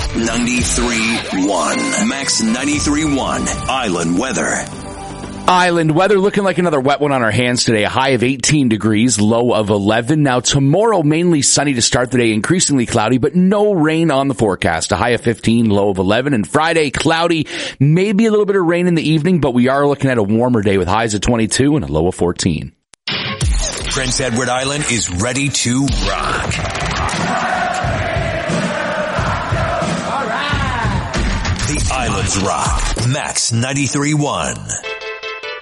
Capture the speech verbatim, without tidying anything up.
ninety-three point one. Max ninety-three point one. Island weather. Island weather looking like another wet one on our hands today. A high of eighteen degrees, low of eleven. Now tomorrow, mainly sunny to start the day, increasingly cloudy, but no rain on the forecast. A high of fifteen, low of eleven. And Friday, cloudy, maybe a little bit of rain in the evening, but we are looking at a warmer day with highs of twenty-two and a low of fourteen. Prince Edward Island is ready to rock. The Islands rock. Max ninety-three point one.